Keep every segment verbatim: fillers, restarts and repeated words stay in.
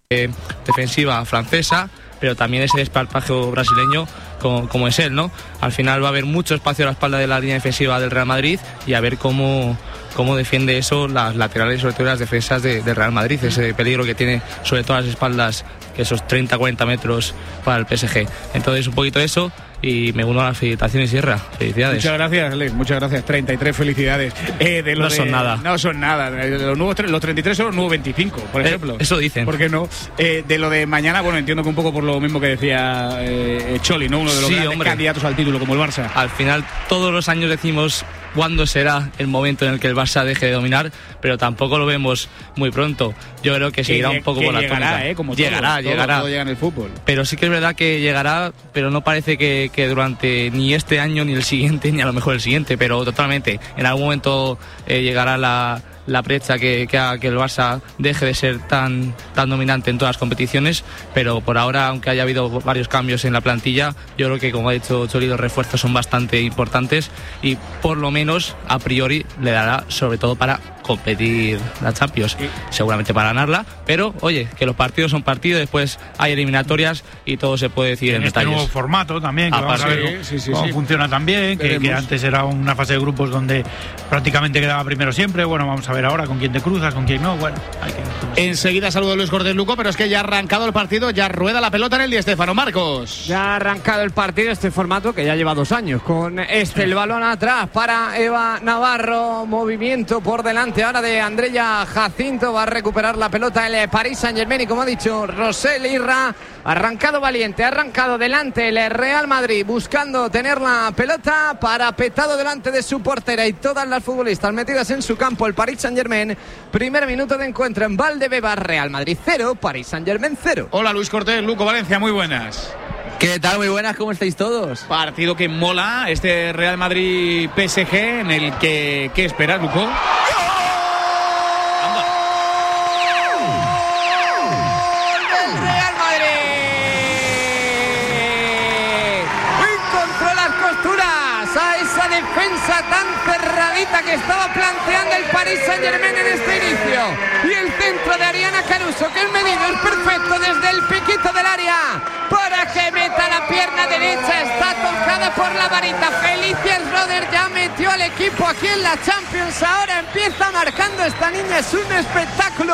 defensiva francesa, pero también ese desparpajo brasileño como, como es él, ¿no? Al final va a haber mucho espacio a la espalda de la línea defensiva del Real Madrid y a ver cómo, cómo defiende eso las laterales, sobre todo las defensas de, del Real Madrid, ese peligro que tiene sobre todo las espaldas, que esos treinta a cuarenta metros para el P S G. Entonces un poquito eso, y me uno a las felicitaciones, Sierra. Felicidades. Muchas gracias, Alex. Muchas gracias. treinta y tres felicidades. Eh, de lo no de, son nada. No son nada. Los, nuevos, los treinta y tres son los nuevos veinticinco, por ejemplo. Eh, eso dicen. ¿Por qué no? Eh, de lo de mañana, bueno, entiendo que un poco por lo mismo que decía eh, Choli, ¿no? Uno de los sí, grandes hombre. candidatos al título, como el Barça. Al final, todos los años decimos cuándo será el momento en el que el Barça deje de dominar, pero tampoco lo vemos muy pronto. Yo creo que seguirá que, un poco que con la llegará, tónica. Eh, como llegará, todos, llegará. Todo, todo llega en el fútbol. Pero sí que es verdad que llegará, pero no parece que, que durante ni este año, ni el siguiente, ni a lo mejor el siguiente, pero totalmente. En algún momento eh, llegará la, la brecha que, que haga que el Barça deje de ser tan, tan dominante en todas las competiciones, pero por ahora, aunque haya habido varios cambios en la plantilla, yo creo que, como ha dicho Choli, los refuerzos son bastante importantes y por lo menos a priori le dará, sobre todo para competir la Champions, sí. Seguramente para ganarla, pero oye, que los partidos son partidos, después hay eliminatorias y todo se puede decir en, en este detalles. Nuevo formato también, que Aparte, vamos a ver cómo, sí, sí, cómo sí. funciona también, que, que antes era una fase de grupos donde prácticamente quedaba primero siempre. Bueno, vamos a ver ahora con quién te cruzas, con quién no. Bueno, hay que... Enseguida saludo a Luis Cortés, Luco, pero es que ya ha arrancado el partido, ya rueda la pelota en el Di Stéfano. Marcos. Ya ha arrancado el partido, este formato que ya lleva dos años, con este el balón atrás para Eva Navarro, movimiento por delante ahora de Andrea Jacinto, va a recuperar la pelota el Paris Saint-Germain y, como ha dicho Rosell Irra, arrancado valiente, arrancado delante el Real Madrid buscando tener la pelota, parapetado delante de su portera y todas las futbolistas metidas en su campo. El Paris Saint-Germain, primer minuto de encuentro en Valdebebas. Real Madrid cero, Paris Saint-Germain cero. Hola Luis Cortés, Luco Valencia, muy buenas. ¿Qué tal? Muy buenas, ¿cómo estáis todos? Partido que mola, este Real Madrid P S G, en el que, ¿qué esperas, Luco? Defensa tan cerradita que estaba planteando el Paris Saint-Germain en este inicio, y el centro de Ariana Caruso, que el medido es perfecto desde el piquito del área para que meta la pierna derecha. Está tocada por la varita. Felicia Schroeder ya metió al equipo aquí en la Champions, ahora empieza marcando esta niña. Es un espectáculo.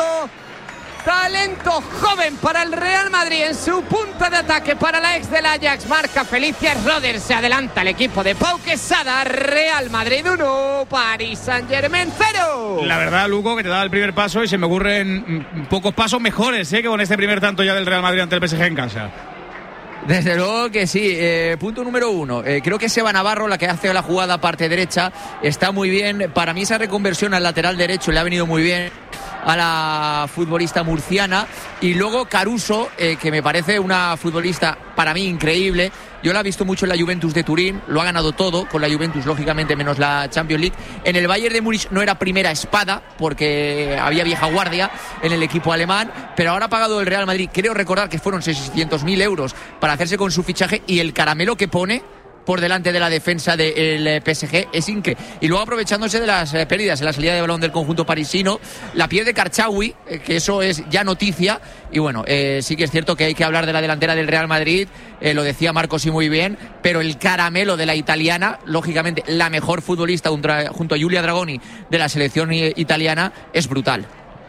Talento joven para el Real Madrid en su punta de ataque para la ex del Ajax. Marca Felicia Schroeder, se adelanta el equipo de Pau Quesada. Real Madrid uno, Paris Saint-Germain cero. La verdad, Luco, que te da el primer paso y se me ocurren pocos pasos mejores, ¿eh? Que con este primer tanto ya del Real Madrid ante el P S G en casa. Desde luego que sí. Eh, punto número uno. Eh, creo que Seba Navarro, la que hace la jugada parte derecha, está muy bien. Para mí esa reconversión al lateral derecho le ha venido muy bien a la futbolista murciana. Y luego Caruso, eh, que me parece una futbolista para mí increíble. Yo la he visto mucho en la Juventus de Turín, lo ha ganado todo con la Juventus, lógicamente menos la Champions League. En el Bayern de Múnich no era primera espada porque había vieja guardia en el equipo alemán, pero ahora ha pagado el Real Madrid, creo recordar que fueron seiscientos mil euros para hacerse con su fichaje, y el caramelo que pone por delante de la defensa del P S G es increíble. Y luego, aprovechándose de las pérdidas en la salida de balón del conjunto parisino, la pierde Karchaoui, que eso es ya noticia. Y bueno, eh, sí que es cierto que hay que hablar de la delantera del Real Madrid, eh, lo decía Marcos y muy bien, pero el caramelo de la italiana, lógicamente la mejor futbolista junto a Giulia Dragoni de la selección italiana, es brutal.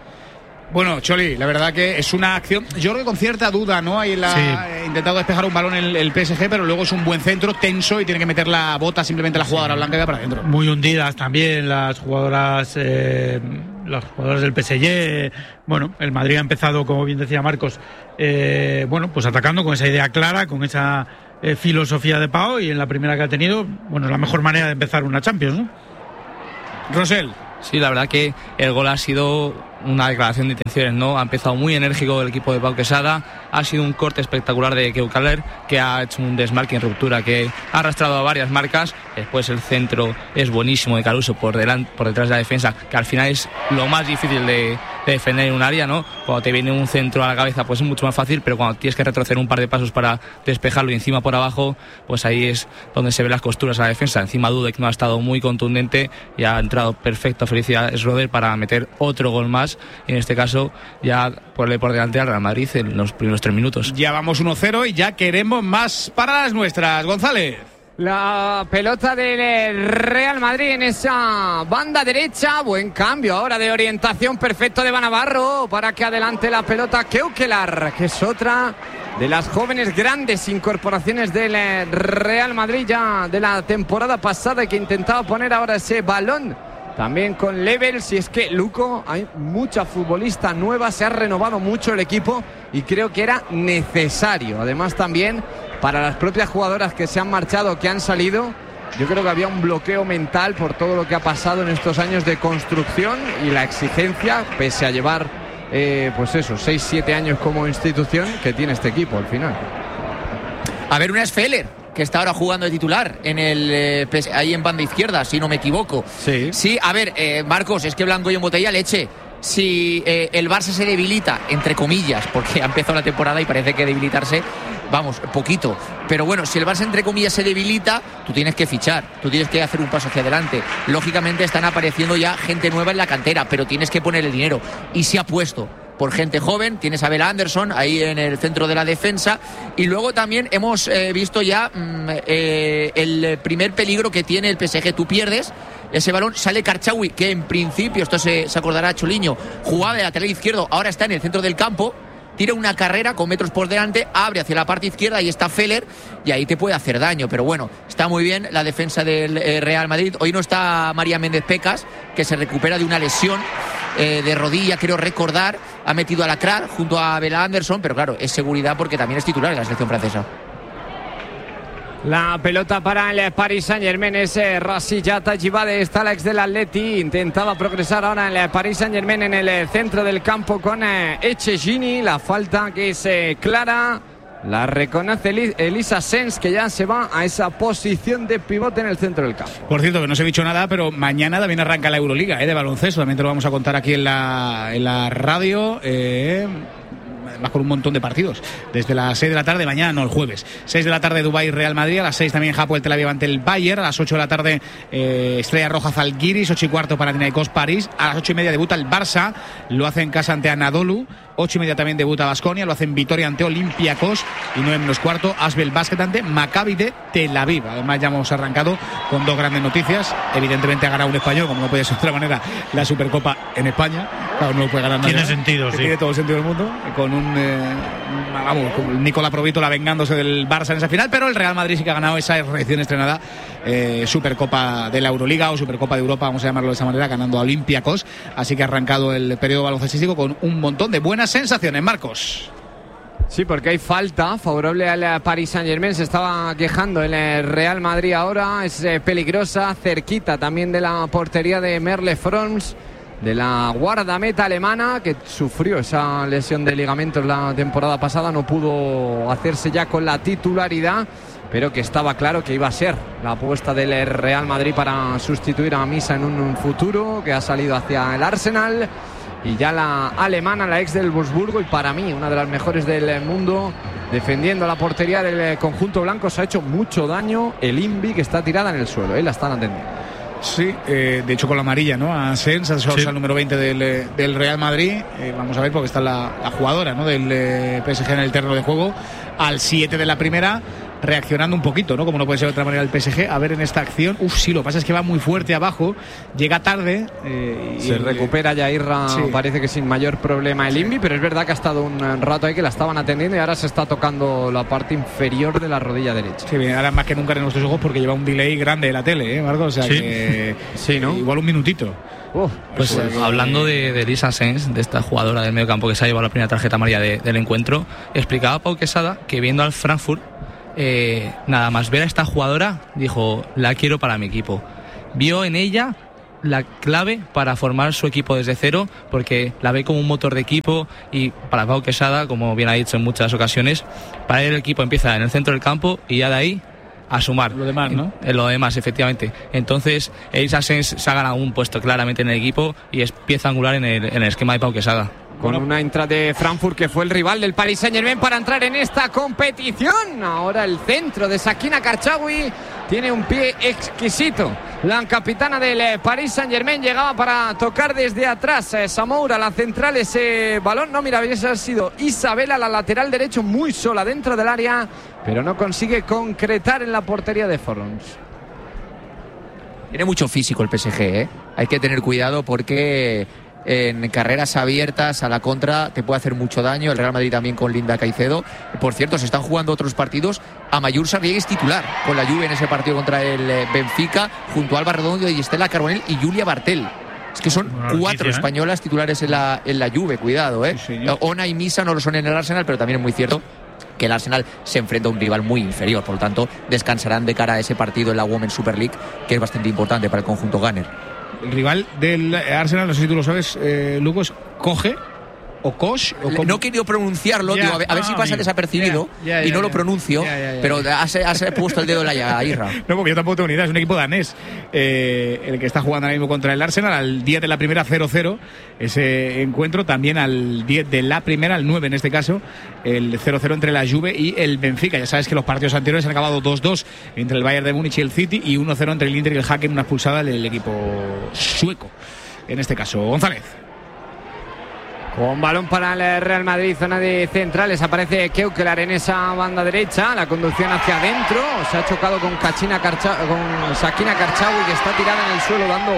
Bueno, Choli, la verdad que es una acción, yo creo que con cierta duda, ¿no? Ahí la, sí. ha intentado despejar un balón el, el P S G, pero luego es un buen centro, tenso, y tiene que meter la bota simplemente la jugadora sí. blanca y va para adentro. Muy hundidas también las jugadoras, eh, las jugadoras del P S G. Bueno, el Madrid ha empezado, como bien decía Marcos, eh, bueno, pues atacando con esa idea clara, con esa eh, filosofía de Pau, y en la primera que ha tenido, bueno, es la mejor manera de empezar una Champions, ¿no? Rosell. Sí, la verdad que el gol ha sido una declaración de intenciones, ¿no? Ha empezado muy enérgico el equipo de Pau Quesada, ha sido un corte espectacular de Keukaler, que ha hecho un desmarque en ruptura, que ha arrastrado a varias marcas. Después el centro es buenísimo de Caruso por delante, por detrás de la defensa, que al final es lo más difícil de, de defender en un área, ¿no? Cuando te viene un centro a la cabeza pues es mucho más fácil, pero cuando tienes que retroceder un par de pasos para despejarlo y encima por abajo, pues ahí es donde se ven las costuras a la defensa. Encima Dudek no ha estado muy contundente y ha entrado perfecto Felicia Schroeder para meter otro gol más, y en este caso ya ponerle por delante al Real Madrid en los primeros tres minutos. Ya vamos uno cero y ya queremos más para las nuestras. González. La pelota del Real Madrid en esa banda derecha. Buen cambio ahora de orientación perfecto de Navarro para que adelante la pelota Keukelar, que es otra de las jóvenes grandes incorporaciones del Real Madrid ya de la temporada pasada, y que intentaba poner ahora ese balón también con Levels. Y es que, Luco, hay mucha futbolista nueva, se ha renovado mucho el equipo y creo que era necesario. Además también para las propias jugadoras que se han marchado, que han salido, yo creo que había un bloqueo mental por todo lo que ha pasado en estos años de construcción y la exigencia, pese a llevar eh, pues eso, seis siete años como institución, que tiene este equipo al final. A ver, una es Feller, que está ahora jugando de titular en el eh, ahí en banda izquierda, si no me equivoco. Sí. Sí, a ver, eh, Marcos, es que blanco y en botella leche. Si eh, el Barça se debilita, entre comillas, porque ha empezado la temporada y parece que debilitarse, vamos, poquito. Pero bueno, si el Barça, entre comillas, se debilita, tú tienes que fichar, tú tienes que hacer un paso hacia adelante. Lógicamente están apareciendo ya gente nueva en la cantera, pero tienes que poner el dinero. Y se ha puesto por gente joven. Tienes a Bella Anderson ahí en el centro de la defensa, y luego también hemos eh, visto ya mm, eh, el primer peligro que tiene el P S G. Tú pierdes ese balón, sale Karchaoui, que en principio, esto se, se acordará Choliño, jugaba de lateral izquierdo, ahora está en el centro del campo, tira una carrera con metros por delante, abre hacia la parte izquierda y está Feller, y ahí te puede hacer daño. Pero bueno, está muy bien la defensa del eh, Real Madrid. Hoy no está María Méndez Pecas, que se recupera de una lesión eh, de rodilla, creo recordar. Ha metido a Lacrar junto a Bella Anderson, pero claro, es seguridad porque también es titular en la selección francesa. La pelota para el Paris Saint-Germain es eh, Rasilla Tajibade, está la ex del Atleti, intentaba progresar ahora en el Paris Saint-Germain en el eh, centro del campo con eh, Echegini. La falta que es eh, clara, la reconoce Eli- Elisa Sens, que ya se va a esa posición de pivote en el centro del campo. Por cierto, que no os he dicho nada, pero mañana también arranca la Euroliga, ¿eh? De baloncesto, también te lo vamos a contar aquí en la, en la radio. Eh... Además con un montón de partidos desde las seis de la tarde, mañana no, el jueves seis de la tarde Dubái Real Madrid, a las seis también Hapoel Tel Aviv ante el Bayern, a las ocho de la tarde eh, Estrella Roja Zalgiris, ocho y cuarto Panathinaikos París, a las ocho y media debuta el Barça, lo hace en casa ante Anadolu, ocho y media también debuta Baskonia, lo hace en Vitoria ante Olympiacos, y nueve menos cuarto Asbel Basket ante Maccabi de Tel Aviv. Además ya hemos arrancado con dos grandes noticias. Evidentemente ha ganado un español, como no puede ser de otra manera, la Supercopa en España. Claro, no lo puede ganar nadie. Tiene sentido, sí. Tiene todo el sentido del mundo, con un eh, vamos, con Nicola Provítola vengándose del Barça en esa final, pero el Real Madrid sí que ha ganado esa recién estrenada eh, Supercopa de la Euroliga o Supercopa de Europa, vamos a llamarlo de esa manera, ganando a Olympiacos. Así que ha arrancado el periodo baloncestístico con un montón de buenas sensaciones, Marcos. Sí, porque hay falta favorable al Paris Saint-Germain. Se estaba quejando el Real Madrid ahora. Es eh, peligrosa, cerquita también de la portería de Merle Frons, de la guardameta alemana, que sufrió esa lesión de ligamentos la temporada pasada. No pudo hacerse ya con la titularidad, pero que estaba claro que iba a ser la apuesta del Real Madrid para sustituir a Misa en un futuro, que ha salido hacia el Arsenal. Y ya la alemana, la ex del Wolfsburgo, y para mí una de las mejores del mundo, defendiendo la portería del conjunto blanco. Se ha hecho mucho daño el Invi, que está tirada en el suelo, ¿eh? La están atendiendo. Sí, eh, de hecho con la amarilla, ¿no? A Sens, a sí. Al número veinte del, del Real Madrid. Eh, vamos a ver, porque está la, la jugadora, ¿no? Del eh, P S G en el terreno de juego. Al siete de la primera, reaccionando un poquito, ¿no? Como no puede ser de otra manera el P S G. A ver en esta acción. Uf, sí, lo que pasa es que va muy fuerte abajo, llega tarde. Eh, y Se el, recupera ya Irra, sí. Parece que sin mayor problema el sí. Invi, pero es verdad que ha estado un rato ahí que la estaban atendiendo y ahora se está tocando la parte inferior de la rodilla derecha. Sí, bien, ahora más que nunca en nuestros ojos, porque lleva un delay grande de la tele, ¿eh, Marco? O sea, sí. que sí, ¿no? Igual un minutito. Uf, pues eh, hablando de, de Lisa Sens, de esta jugadora del medio campo que se ha llevado la primera tarjeta amarilla de, del encuentro, explicaba Pau Quesada que viendo al Frankfurt, eh, nada más ver a esta jugadora, dijo, la quiero para mi equipo. Vio en ella la clave para formar su equipo desde cero, porque la ve como un motor de equipo. Y para Pau Quesada, como bien ha dicho en muchas ocasiones, para él el equipo empieza en el centro del campo y ya de ahí a sumar. Lo demás, ¿no? En, en lo demás, efectivamente. Entonces, Ellis Asens se ha ganado un puesto claramente en el equipo y es pieza angular en el, en el esquema de Pau Quesada. Con una entrada de Frankfurt, que fue el rival del Paris Saint-Germain para entrar en esta competición. Ahora el centro de Sakina Karchaoui tiene un pie exquisito. La capitana del Paris Saint-Germain llegaba para tocar desde atrás. Samoura, la central, ese balón. No, mira, había sido Isabela, la lateral derecho, muy sola dentro del área, pero no consigue concretar en la portería de Forlons. Tiene mucho físico el P S G, ¿eh? Hay que tener cuidado porque en carreras abiertas a la contra te puede hacer mucho daño. El Real Madrid también con Linda Caicedo. Por cierto, se están jugando otros partidos. Amayur Sarrié es titular con la Juve en ese partido contra el Benfica, junto a Alba Redondo y Estela Carbonell y Julia Bartel. Es que son Buena cuatro noticia, españolas titulares en la, en la Juve, cuidado, ¿eh? Sí, Ona y Misa no lo son en el Arsenal, pero también es muy cierto que el Arsenal se enfrenta a un rival muy inferior, por lo tanto descansarán de cara a ese partido en la Women's Super League, que es bastante importante para el conjunto Gunner. El rival del Arsenal, no sé si tú lo sabes, eh, Lucas, coge o Koch o Le, no he querido pronunciarlo, ya, digo, a ver, a ver ah, si pasa amigo. desapercibido ya, ya, y no ya, lo ya. pronuncio, Ya, ya, ya. pero has, has puesto el dedo en la llaga, Irra. No, porque yo tampoco tengo ni idea, es un equipo danés, eh, el que está jugando ahora mismo contra el Arsenal, al diez de la primera cero cero, ese encuentro, también al diez de la primera, al nueve en este caso, el cero cero entre la Juve y el Benfica. Ya sabes que los partidos anteriores han acabado dos dos entre el Bayern de Múnich y el City, y uno cero entre el Inter y el Haken, una expulsada del equipo sueco, en este caso. González. Con balón para el Real Madrid, zona de centrales, aparece Keukelar en esa banda derecha, la conducción hacia adentro, se ha chocado con, Kachina Karcha, con Sakina Karchaoui, que está tirada en el suelo dando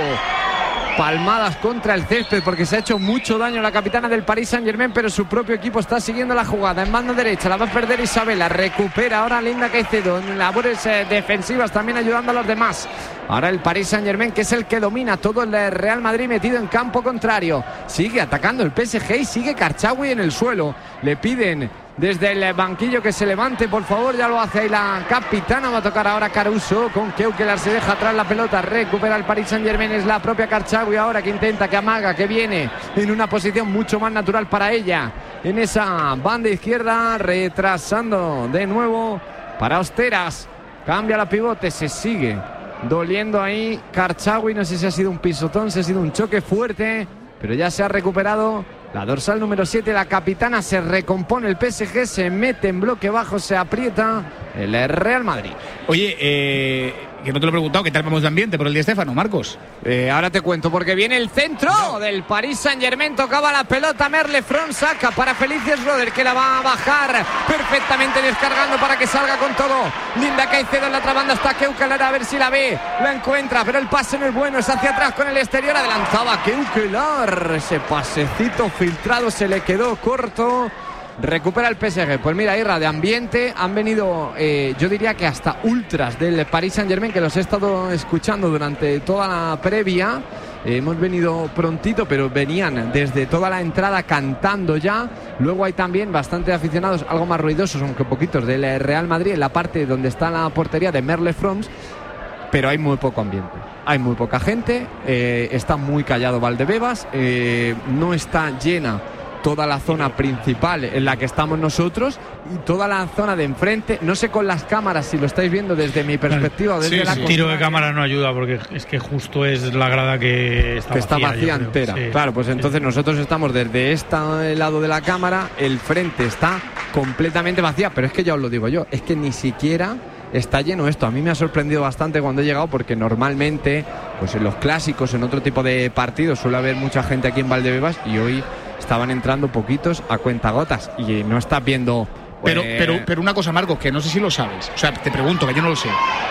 palmadas contra el césped porque se ha hecho mucho daño la capitana del Paris Saint-Germain, pero su propio equipo está siguiendo la jugada en banda derecha, la va a perder Isabela, recupera ahora Linda Caicedo en labores eh, defensivas, también ayudando a los demás. Ahora el Paris Saint-Germain, que es el que domina todo el Real Madrid, metido en campo contrario. Sigue atacando el P S G y sigue Karchaoui en el suelo. Le piden desde el banquillo que se levante, por favor, ya lo hace ahí la capitana. Va a tocar ahora Caruso con Keukelar, se deja atrás la pelota, recupera el Paris Saint-Germain, es la propia Karchaoui ahora que intenta, que amaga, que viene en una posición mucho más natural para ella. En esa banda izquierda, retrasando de nuevo para Osteras. Cambia la pivote, se sigue doliendo ahí Karchaoui, no sé si ha sido un pisotón, si ha sido un choque fuerte, pero ya se ha recuperado la dorsal número siete, la capitana, se recompone el P S G, se mete en bloque bajo, se aprieta el Real Madrid. Oye, eh, que no te lo he preguntado, ¿qué tal vamos de ambiente por el Di Stéfano, Marcos? Eh, ahora te cuento, porque viene el centro no. del Paris Saint-Germain, tocaba la pelota Merle Front, saca para Felices Roder, que la va a bajar perfectamente descargando para que salga con todo. Linda Caicedo en la otra banda, está Keukelar, a ver si la ve, la encuentra, pero el pase no es bueno, es hacia atrás con el exterior, adelantaba Keukelar, ese pasecito filtrado se le quedó corto. Recupera el P S G. Pues mira, Irra, de ambiente han venido, eh, yo diría que hasta ultras del Paris Saint-Germain, que los he estado escuchando durante toda la previa. Eh, hemos venido prontito, pero venían desde toda la entrada cantando ya. Luego hay también bastante aficionados, algo más ruidosos, aunque poquitos, del Real Madrid, en la parte donde está la portería de Merle Frons. Pero hay muy poco ambiente, hay muy poca gente, eh, está muy callado Valdebebas, eh, no está llena toda la zona principal en la que estamos nosotros y toda la zona de enfrente, no sé con las cámaras si lo estáis viendo desde mi perspectiva o desde sí, la sí. El tiro de cámara no ayuda porque es que justo es la grada que está que está vacía, vacía yo entera. creo. Sí, claro, pues sí. entonces nosotros estamos desde este lado de la cámara, el frente está completamente vacía, pero es que ya os lo digo yo, es que ni siquiera está lleno esto. A mí me ha sorprendido bastante cuando he llegado, porque normalmente pues en los clásicos, en otro tipo de partidos suele haber mucha gente aquí en Valdebebas, y hoy estaban entrando poquitos a cuentagotas y no estás viendo. Pero, eh... pero, pero una cosa, Marcos, que no sé si lo sabes. O sea, te pregunto, que yo no lo sé.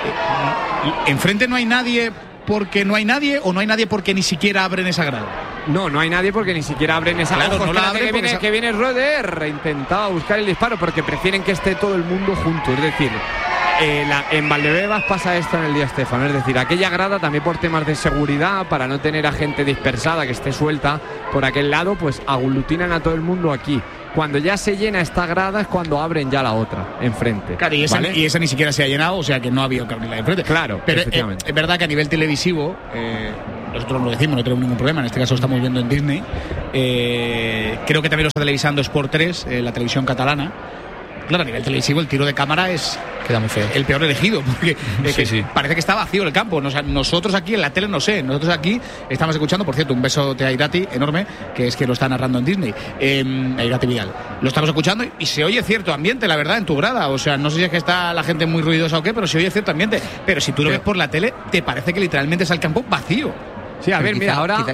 Eh, ¿Enfrente no hay nadie porque no hay nadie o no hay nadie porque ni siquiera abren esa grada? No, no hay nadie porque ni siquiera abren esa. Claro, Ojo, no la espérate, abren que, porque viene, esa... que viene Roder. Intentaba buscar el disparo porque prefieren que esté todo el mundo junto. Es decir, eh, la, en Valdebebas pasa esto en el Di Stéfano. Es decir, aquella grada también por temas de seguridad, para no tener a gente dispersada que esté suelta por aquel lado, pues aglutinan a todo el mundo aquí. Cuando ya se llena esta grada es cuando abren ya la otra enfrente. Claro, y esa, ¿vale? y esa ni siquiera se ha llenado, o sea que no ha habido que abrirla de enfrente. Claro, pero efectivamente. es, es verdad que a nivel televisivo, eh, nosotros lo decimos, no tenemos ningún problema, en este caso lo estamos viendo en Disney. Eh, creo que también lo está televisando Sport tres, eh, la televisión catalana. claro, a nivel televisivo el tiro de cámara es queda muy feo. El peor elegido, porque sí, que sí. parece que está vacío el campo. Nos, nosotros aquí en la tele no sé, nosotros aquí estamos escuchando, por cierto, un beso de Airati enorme, que es que lo está narrando en Disney, eh, Airati Vidal. Lo estamos escuchando y, y se oye cierto ambiente, la verdad, en tu grada. O sea, no sé si es que está la gente muy ruidosa o qué, pero se oye cierto ambiente. Pero si tú lo ves por la tele, te parece que literalmente es el campo vacío. Sí, a ver, quizá, mira, ahora... Quizá...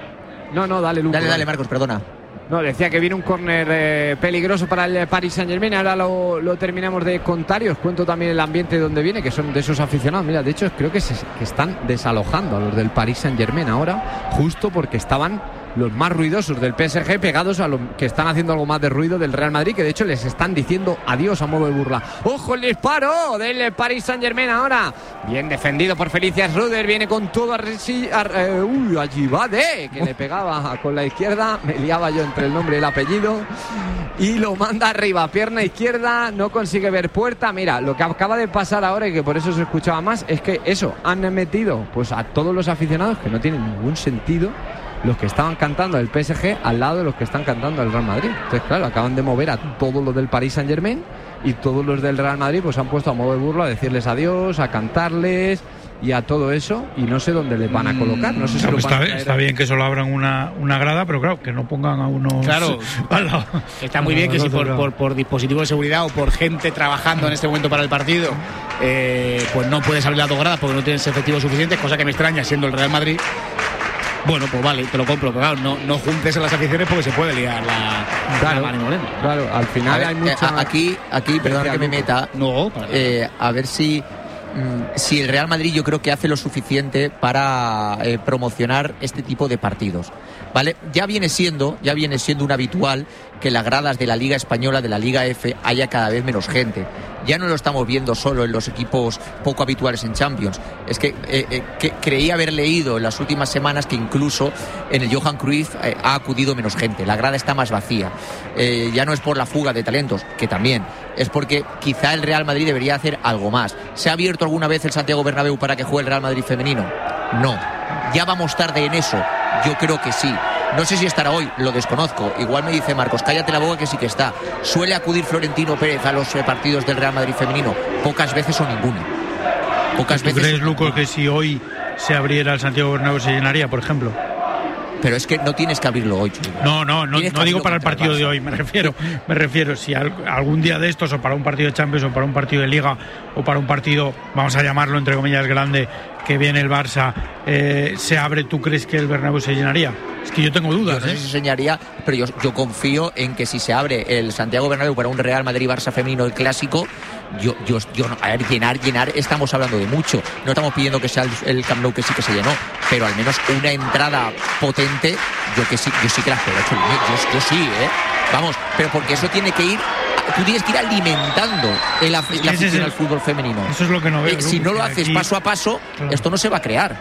No, no, dale, Lucas. Dale, dale, Marcos, perdona. No, decía que viene un córner eh, peligroso para el Paris Saint-Germain. Ahora lo, lo terminamos de contar y os cuento también el ambiente donde viene, que son de esos aficionados. Mira, de hecho creo que, se, que están desalojando a los del Paris Saint-Germain ahora, justo porque estaban los más ruidosos del P S G pegados a los que están haciendo algo más de ruido del Real Madrid, que de hecho les están diciendo adiós a modo de burla. ¡Ojo el disparo del Paris Saint-Germain ahora! Bien defendido por Felicias Ruder, viene con todo a, resi- a eh, uy, a Givade, que le pegaba con la izquierda, me liaba yo entre el nombre y el apellido, y lo manda arriba, pierna izquierda, no consigue ver puerta. Mira, lo que acaba de pasar ahora, y que por eso se escuchaba más, es que eso, han metido pues a todos los aficionados, que no tienen ningún sentido, los que estaban cantando el P S G al lado de los que están cantando el Real Madrid. Entonces, claro, acaban de mover a todos los del Paris Saint-Germain y todos los del Real Madrid pues han puesto a modo de burla a decirles adiós, a cantarles y a todo eso, y no sé dónde les van a colocar. No sé si no, lo pues van está, a está bien que solo abran una, una grada, pero claro, que no pongan a unos Claro, al lado. está muy bien que si por, por, por dispositivo de seguridad o por gente trabajando en este momento para el partido, eh, pues no puedes abrir las dos gradas porque no tienes efectivos suficientes, cosa que me extraña siendo el Real Madrid. Bueno, pues vale, te lo compro, pero claro, no, no juntes a las aficiones porque se puede liar la, claro, la Mani Moreno. Claro, al final ver, hay mucha... eh, aquí, aquí, perdón que me meta. No, para eh, a ver si, mm, si el Real Madrid yo creo que hace lo suficiente para eh, promocionar este tipo de partidos. ¿Vale? Ya viene siendo, ya viene siendo un habitual que en las gradas de la Liga Española, de la Liga F, haya cada vez menos gente. Ya no lo estamos viendo solo en los equipos poco habituales en Champions. Es que, eh, eh, que creí haber leído en las últimas semanas que incluso en el Johan Cruyff eh, ha acudido menos gente. La grada está más vacía. Eh, ya no es por la fuga de talentos, que también. Es porque quizá el Real Madrid debería hacer algo más. ¿Se ha abierto alguna vez el Santiago Bernabéu para que juegue el Real Madrid femenino? No. ¿Ya vamos tarde en eso? Yo creo que sí. No sé si estará hoy, lo desconozco. Igual me dice Marcos, cállate la boca que sí que está. ¿Suele acudir Florentino Pérez a los eh, partidos del Real Madrid femenino? Pocas veces o ninguna. Pocas ¿Tú veces. crees, Lucas, que si hoy se abriera el Santiago Bernabéu se llenaría, por ejemplo? Pero es que no tienes que abrirlo hoy, Chulo. No, no, no, no digo para el partido el de hoy, me refiero, me refiero si al, algún día de estos, o para un partido de Champions, o para un partido de Liga, o para un partido, vamos a llamarlo entre comillas grande, que viene el Barça, eh, se abre, ¿tú crees que el Bernabéu se llenaría? Es que yo tengo dudas, yo no sé ¿eh? si se llenaría, pero yo, yo confío en que si se abre el Santiago Bernabéu para un Real Madrid-Barça femenino, el clásico, yo, yo, yo no, a ver, llenar, llenar, estamos hablando de mucho. No estamos pidiendo que sea el, el Camp Nou, que sí que se llenó, pero al menos una entrada potente, yo que sí, yo sí que la espero, yo, yo sí, ¿eh? Vamos, pero porque eso tiene que ir, tú tienes que ir alimentando el, la es afición el, al fútbol femenino. Eso es lo que no veo. Eh, si no lo haces aquí, paso a paso, claro, esto no se va a crear.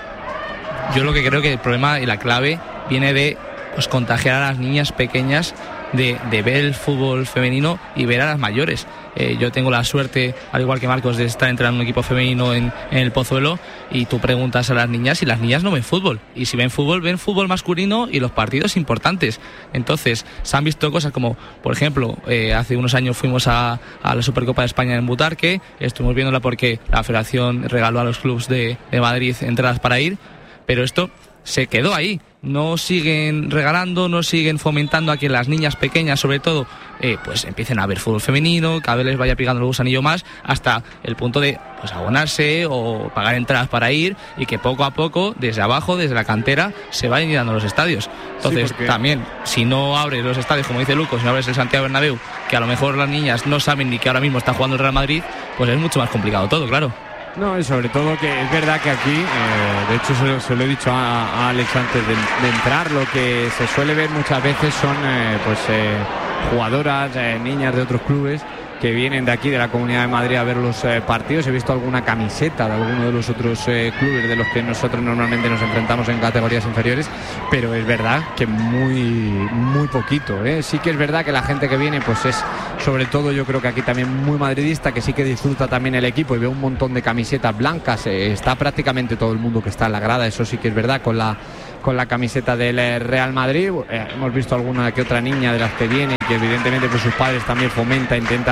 Yo lo que creo que el problema y la clave viene de pues, contagiar a las niñas pequeñas de, de ver el fútbol femenino y ver a las mayores. Eh, yo tengo la suerte, al igual que Marcos, de estar entrenando en un equipo femenino en, en el Pozuelo, y tú preguntas a las niñas y las niñas no ven fútbol, y si ven fútbol, ven fútbol masculino y los partidos importantes. Entonces se han visto cosas como, por ejemplo, eh, hace unos años fuimos a, a la Supercopa de España en Butarque, estuvimos viéndola porque la Federación regaló a los clubes de, de Madrid entradas para ir, pero esto se quedó ahí. No siguen regalando, no siguen fomentando a que las niñas pequeñas, sobre todo, eh, pues empiecen a ver fútbol femenino, cada vez les vaya picando el gusanillo más, hasta el punto de pues abonarse o pagar entradas para ir, y que poco a poco, desde abajo, desde la cantera, se vayan llenando los estadios. Entonces, sí, porque... también, si no abres los estadios, como dice Lucas, si no abres el Santiago Bernabéu, que a lo mejor las niñas no saben ni que ahora mismo está jugando el Real Madrid, pues es mucho más complicado todo, claro. No, y sobre todo que es verdad que aquí, eh, de hecho se lo, se lo he dicho a, a Alex antes de, de entrar, lo que se suele ver muchas veces son eh, pues eh, jugadoras, eh, niñas de otros clubes que vienen de aquí, de la Comunidad de Madrid, a ver los eh, partidos. He visto alguna camiseta de alguno de los otros eh, clubes de los que nosotros normalmente nos enfrentamos en categorías inferiores, pero es verdad que muy muy poquito, ¿eh? Sí que es verdad que la gente que viene pues es, sobre todo yo creo que aquí también muy madridista, que sí que disfruta también el equipo y ve un montón de camisetas blancas. Eh, está prácticamente todo el mundo que está en la grada, eso sí que es verdad, con la con la camiseta del Real Madrid. Eh, hemos visto alguna que otra niña de las que viene, que evidentemente pues sus padres también fomenta, intenta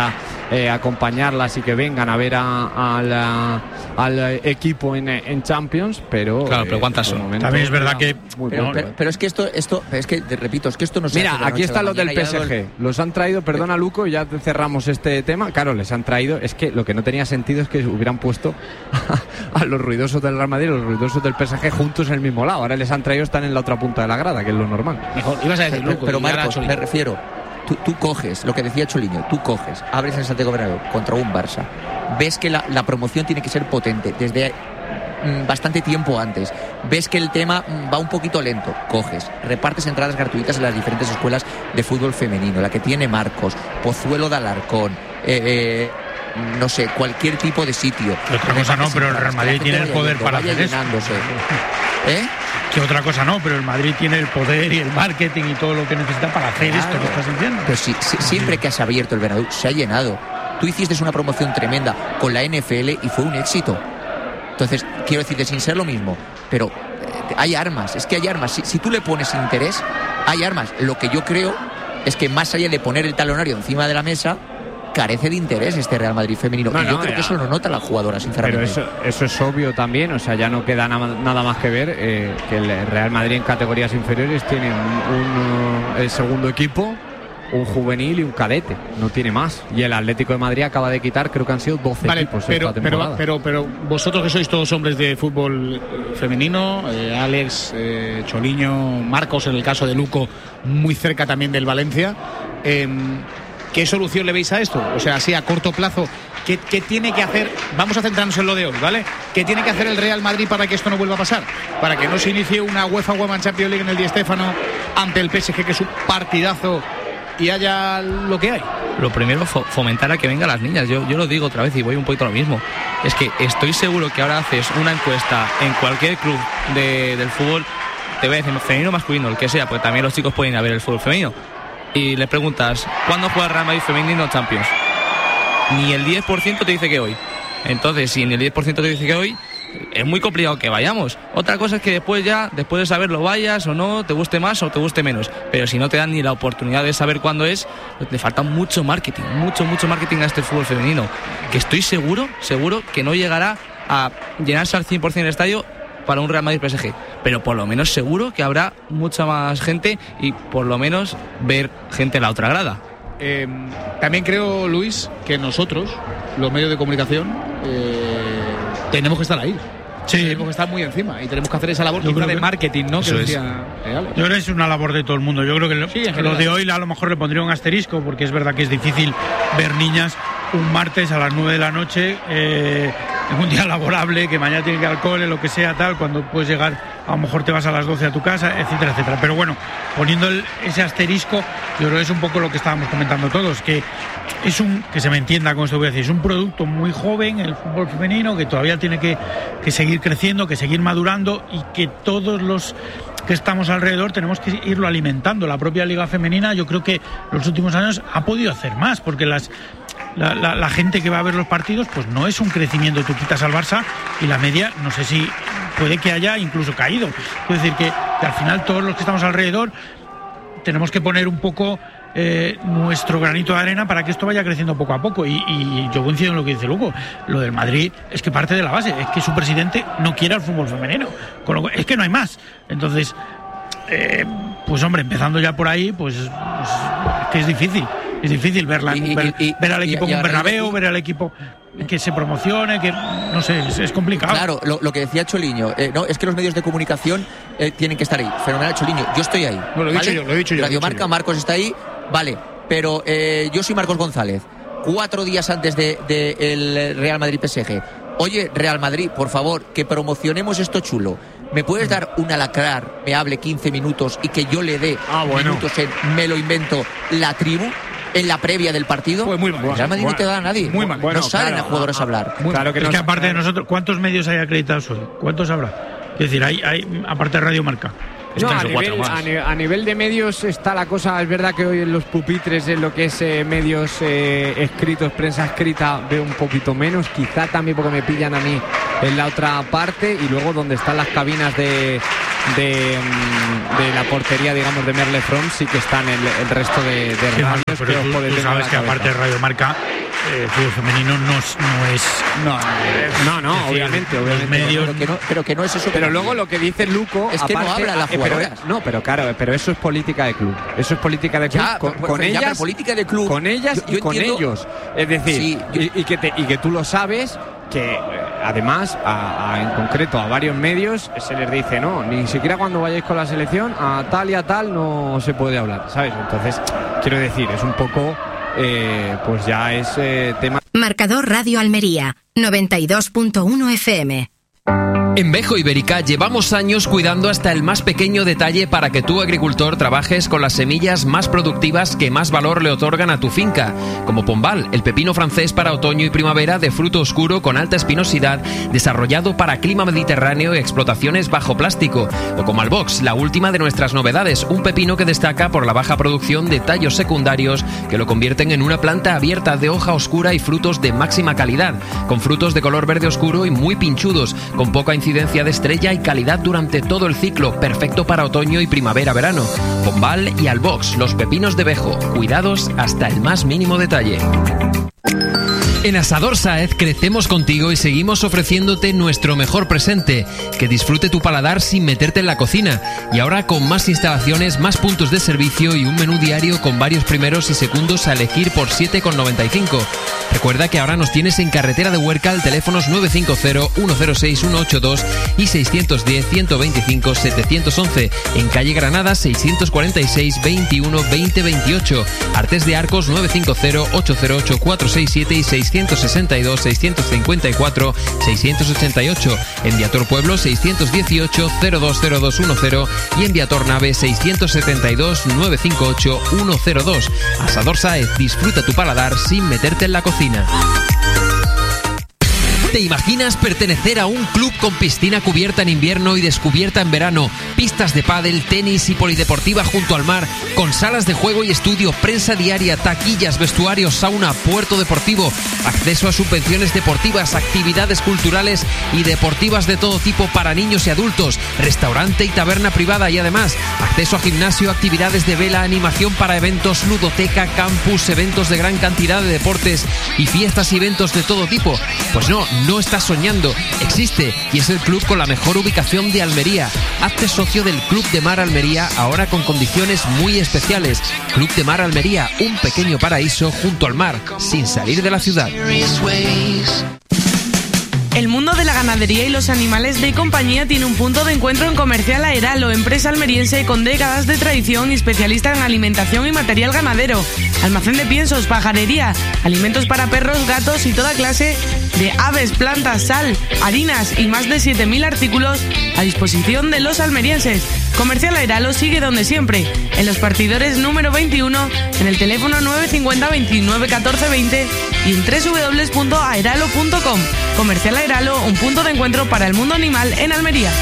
eh, acompañarlas y que vengan a ver a, a la, al equipo en, en Champions, pero claro, pero ¿cuántas son? Momento, también es verdad que muy pero, pero, pero es que esto esto es que te repito, es que esto no se mira, aquí están los del P S G, los han traído, perdona Luco, ya cerramos este tema. Claro, les han traído, es que lo que no tenía sentido es que hubieran puesto a, a los ruidosos del Real Madrid y los ruidosos del P S G juntos en el mismo lado. Ahora les han traído, están en la otra punta de la grada, que es lo normal. Mejor, ibas a decir Luco, pero, pero Marcos, me refiero, tú, tú coges, lo que decía Choliño, tú coges, abres en Santiago Bernabéu contra un Barça, ves que la, la promoción tiene que ser potente desde mm, bastante tiempo antes, ves que el tema mm, va un poquito lento, coges, repartes entradas gratuitas en las diferentes escuelas de fútbol femenino, la que tiene Marcos, Pozuelo de Alarcón, eh, eh, no sé, cualquier tipo de sitio. Otra cosa no, pero el Real Madrid tiene el poder para hacer eso. ¿Eh? Que otra cosa no, pero el Madrid tiene el poder y el marketing y todo lo que necesita para hacer claro. esto que estás diciendo. Pues sí, sí, siempre que has abierto el Bernabéu se ha llenado. Tú hiciste una promoción tremenda con la N F L y fue un éxito. Entonces, quiero decirte, sin ser lo mismo, pero eh, hay armas, es que hay armas. Si, si tú le pones interés, hay armas. Lo que yo creo es que más allá de poner el talonario encima de la mesa, carece de interés este Real Madrid femenino. No, y yo no, creo ya. que eso lo nota la jugadora, sinceramente. Pero eso, eso es obvio también, o sea, ya no queda na- nada más que ver eh, que el Real Madrid en categorías inferiores tiene un, un, uh, el segundo equipo, un juvenil y un cadete, no tiene más. Y el Atlético de Madrid acaba de quitar, creo que han sido doce vale, equipos pero, esta temporada. pero, pero, pero vosotros que sois todos hombres de fútbol femenino, eh, Alex, eh, Choliño, Marcos, en el caso de Luco, muy cerca también del Valencia, eh, ¿qué solución le veis a esto? O sea, así a corto plazo, ¿qué, ¿qué tiene que hacer? Vamos a centrarnos en lo de hoy, ¿vale? ¿Qué tiene que hacer el Real Madrid para que esto no vuelva a pasar? Para que no se inicie una UEFA Women's Champions League en el Di Stéfano ante el P S G, que es un partidazo, y haya lo que hay. Lo primero, fo- fomentar a que vengan las niñas. Yo, yo lo digo otra vez y voy un poquito a lo mismo. Es que estoy seguro que ahora haces una encuesta en cualquier club de, del fútbol, te voy a decir femenino o masculino, el que sea, porque también los chicos pueden ir a ver el fútbol femenino. Y le preguntas, ¿cuándo juega el Real Madrid femenino Champions? Ni el diez por ciento te dice que hoy. Entonces, si ni el diez por ciento te dice que hoy, es muy complicado que vayamos. Otra cosa es que después ya, después de saberlo, vayas o no, te guste más o te guste menos. Pero si no te dan ni la oportunidad de saber cuándo es, te falta mucho marketing, mucho, mucho marketing a este fútbol femenino. Que estoy seguro, seguro que no llegará a llenarse al cien por ciento el estadio para un Real Madrid P S G, pero por lo menos seguro que habrá mucha más gente y por lo menos ver gente en la otra grada. Eh, también creo, Luis, que nosotros, los medios de comunicación, eh, tenemos que estar ahí. Sí. Tenemos que estar muy encima y tenemos que hacer esa labor de que... marketing, ¿no? Que decía, eh, Alex. Yo creo que es una labor de todo el mundo. Yo creo que lo, sí, que lo de hoy a lo mejor le pondría un asterisco, porque es verdad que es difícil ver niñas un martes a las nueve de la noche eh, en un día laborable, que mañana tiene que ir al cole, lo que sea, tal, cuando puedes llegar, a lo mejor te vas a las doce a tu casa, etcétera, etcétera. Pero bueno, poniendo el, ese asterisco, yo creo que es un poco lo que estábamos comentando todos, que es un, que se me entienda con esto que voy a decir, es un producto muy joven, el fútbol femenino, que todavía tiene que, que seguir creciendo, que seguir madurando, y que todos los que estamos alrededor tenemos que irlo alimentando. La propia Liga Femenina, yo creo que los últimos años ha podido hacer más, porque las La, la, la gente que va a ver los partidos, pues no es un crecimiento. Tú quitas al Barça y la media, no sé si puede que haya incluso caído. Es decir, que, que al final todos los que estamos alrededor tenemos que poner un poco eh, nuestro granito de arena para que esto vaya creciendo poco a poco. Y, y yo coincido en lo que dice Luco. Lo del Madrid es que parte de la base, es que su presidente no quiere el fútbol femenino. Con lo, es que no hay más. Entonces, eh, pues hombre, empezando ya por ahí, pues, pues es que es difícil. Es difícil verla, y, ver, y, y, ver al equipo y, y con Bernabéu, y, ver al equipo que se promocione, que no sé, es, es complicado. Claro, lo, lo que decía Choliño, eh, no, es que los medios de comunicación eh, tienen que estar ahí. Fenomenal, Choliño, yo estoy ahí. No, lo he ¿vale? dicho yo, lo he dicho yo. Radio Marca, Marcos está ahí, vale, pero eh, yo soy Marcos González, cuatro días antes de, de el Real Madrid P S G. Oye, Real Madrid, por favor, que promocionemos esto chulo. ¿Me puedes dar un alacrar, me hable quince minutos y que yo le dé ah, bueno. minutos en, me lo invento, la tribu? En la previa del partido, pues muy mal. El Real Madrid bueno, no te da a nadie. Muy mal. Bueno, no salen claro, a jugadores ah, a hablar. Muy claro que es no que aparte de nosotros, ¿cuántos medios hay acreditados hoy? ¿Cuántos habrá? Es decir, hay, hay aparte de Radio Marca. No, a, nivel, a, ni, a nivel de medios está la cosa, es verdad que hoy en los pupitres, en lo que es eh, medios eh, escritos, prensa escrita, veo un poquito menos, quizá también porque me pillan a mí en la otra parte, y luego donde están las cabinas de, de, de la portería, digamos, de Merle Front, sí que están el, el resto de, de sí, radios, pero tú, tú sabes que aparte de Radio Marca eh, el fútbol femenino no, es- no es... No, No, no, decir, obviamente, los obviamente. medios- Pero que no, pero que no es eso. Pero luego lo que dice Luco Es que no aparte- habla la eh, pero, jugadora. no, pero claro, pero eso es política de club. Eso es política de club Ya, con, pero- con pero ya, ellas, pero política de club. con ellas Yo- yo y con entiendo- ellos. Es decir, Sí, yo- y, y que te- y que tú lo sabes que eh, además a- a- en concreto a varios medios se les dice no, ni siquiera cuando vayáis con la selección a tal y a tal no se puede hablar, ¿sabes? Entonces quiero decir, es un poco eh, pues ya es eh, tema. Marcador Radio Almería, noventa y dos punto uno F M. En Bejo Ibérica llevamos años cuidando hasta el más pequeño detalle para que tú, agricultor, trabajes con las semillas más productivas que más valor le otorgan a tu finca, como Pombal, el pepino francés para otoño y primavera de fruto oscuro con alta espinosidad, desarrollado para clima mediterráneo y explotaciones bajo plástico, o como Albox, la última de nuestras novedades, un pepino que destaca por la baja producción de tallos secundarios que lo convierten en una planta abierta de hoja oscura y frutos de máxima calidad, con frutos de color verde oscuro y muy pinchudos, con poca incidencia de estrella y calidad durante todo el ciclo, perfecto para otoño y primavera-verano. Pombal y Albox, los pepinos de Bejo, cuidados hasta el más mínimo detalle. En Asador Sáez crecemos contigo y seguimos ofreciéndote nuestro mejor presente, que disfrute tu paladar sin meterte en la cocina, y ahora con más instalaciones, más puntos de servicio y un menú diario con varios primeros y segundos a elegir por siete con noventa y cinco. Recuerda que ahora nos tienes en Carretera de Huércal, teléfonos nueve cinco cero, uno cero seis, uno ocho dos y seiscientos diez, ciento veinticinco, setecientos once, en calle Granada seiscientos cuarenta y seis, veintiuno, veinte, veintiocho, Artes de Arcos nueve cinco cero, ocho cero ocho, cuatro seis siete y seiscientos sesenta y dos, seiscientos cincuenta y cuatro, seiscientos ochenta y ocho, en Viator Pueblo seiscientos dieciocho, cero dos cero dos uno cero y en Viator Nave seiscientos setenta y dos, novecientos cincuenta y ocho, ciento dos. Asador Sáez, disfruta tu paladar sin meterte en la cocina. ¿Te imaginas pertenecer a un club con piscina cubierta en invierno y descubierta en verano, pistas de pádel, tenis y polideportiva junto al mar, con salas de juego y estudio, prensa diaria, taquillas, vestuarios, sauna, puerto deportivo, acceso a subvenciones deportivas, actividades culturales y deportivas de todo tipo para niños y adultos, restaurante y taberna privada y además acceso a gimnasio, actividades de vela, animación para eventos, ludoteca, campus, eventos de gran cantidad de deportes y fiestas y eventos de todo tipo? Pues no, no estás soñando, existe y es el club con la mejor ubicación de Almería. Hazte socio del Club de Mar Almería, ahora con condiciones muy especiales. Club de Mar Almería, un pequeño paraíso junto al mar, sin salir de la ciudad. El mundo de la ganadería y los animales de compañía tiene un punto de encuentro en Comercial Aeralo, empresa almeriense con décadas de tradición y especialista en alimentación y material ganadero. Almacén de piensos, pajarería, alimentos para perros, gatos y toda clase de aves, plantas, sal, harinas y más de siete mil artículos a disposición de los almerienses. Comercial Aeralo sigue donde siempre, en los partidores número veintiuno, en el teléfono nueve cinco cero, veintinueve, catorce, veinte y en doble u doble u doble u punto aeralo punto com. Comercial Aeralo, un punto de encuentro para el mundo animal en Almería.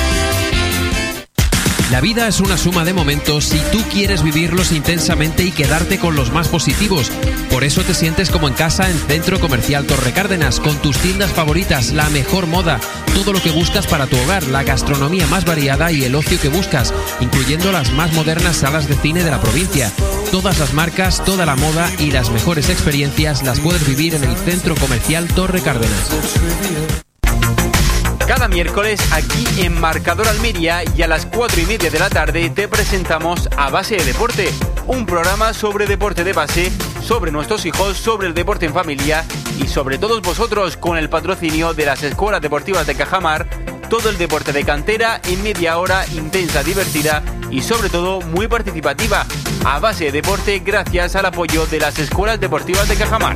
La vida es una suma de momentos y tú quieres vivirlos intensamente y quedarte con los más positivos. Por eso te sientes como en casa en Centro Comercial Torre Cárdenas, con tus tiendas favoritas, la mejor moda, todo lo que buscas para tu hogar, la gastronomía más variada y el ocio que buscas, incluyendo las más modernas salas de cine de la provincia. Todas las marcas, toda la moda y las mejores experiencias las puedes vivir en el Centro Comercial Torre Cárdenas. Cada miércoles aquí en Marcador Almería y a las cuatro y media de la tarde te presentamos A Base de Deporte, un programa sobre deporte de base, sobre nuestros hijos, sobre el deporte en familia y sobre todos vosotros, con el patrocinio de las escuelas deportivas de Cajamar. Todo el deporte de cantera en media hora intensa, divertida y sobre todo muy participativa. A Base de Deporte gracias al apoyo de las escuelas deportivas de Cajamar.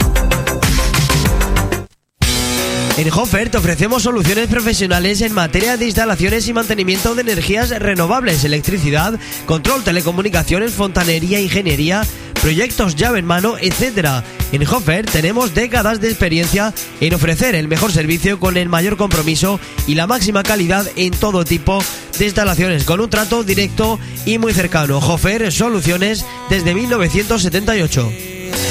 En Hofer te ofrecemos soluciones profesionales en materia de instalaciones y mantenimiento de energías renovables, electricidad, control, telecomunicaciones, fontanería, ingeniería, proyectos llave en mano, etcétera. En Hofer tenemos décadas de experiencia en ofrecer el mejor servicio con el mayor compromiso y la máxima calidad en todo tipo de instalaciones, con un trato directo y muy cercano. Hofer Soluciones desde mil novecientos setenta y ocho.